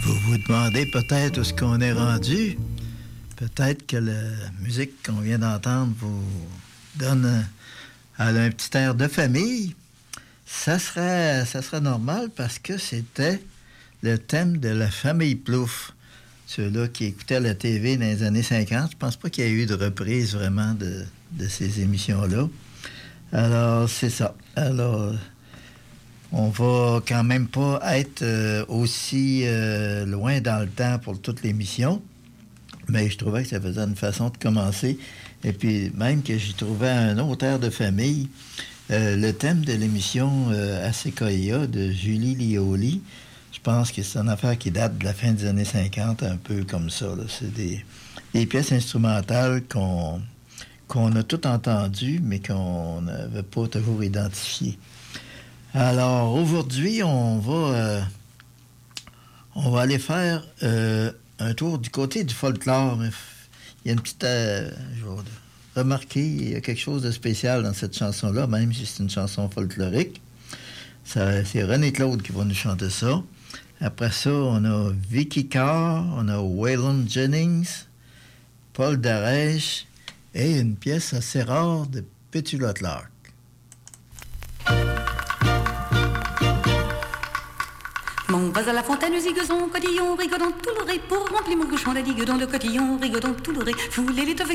Vous vous demandez peut-être où est-ce qu'on est rendu. Peut-être que la musique qu'on vient d'entendre vous donne un petit air de famille. Ça serait normal parce que c'était le thème de la famille Plouffe. Ceux-là qui écoutaient la TV dans les années 50, je pense pas qu'il y ait eu de reprise vraiment de ces émissions-là. Alors, c'est ça. Alors, on va quand même pas être aussi loin dans le temps pour toute l'émission, mais je trouvais que ça faisait une façon de commencer. Et puis, même que j'y trouvais un autre air de famille, le thème de l'émission ACKIA de Julie Lioli, je pense que c'est une affaire qui date de la fin des années 50, un peu comme ça. Là. C'est des pièces instrumentales qu'on a toutes entendues, mais qu'on n'avait pas toujours identifiées. Alors, aujourd'hui, on va aller faire un tour du côté du folklore. Il y a une petite... je vais remarquer, il y a quelque chose de spécial dans cette chanson-là, même si c'est une chanson folklorique. C'est René Claude qui va nous chanter ça. Après ça, on a Vicky Carr, on a Waylon Jennings, Paul Darèche et une pièce assez rare de Petula Clark. Mon vase à la fontaine, zigazon, cotillon, rigodon, tout l'oré, pour remplir mon bouchon, la digue dans le cotillon, rigodon, tout l'oré, foulez les